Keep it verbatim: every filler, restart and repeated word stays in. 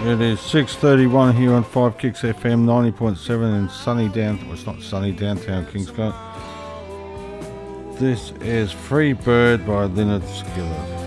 It is six thirty-one here on five Kicks F M, ninety point seven in sunny down. Well, it's not sunny downtown Kingscote. This is Free Bird by Lynyrd Skynyrd.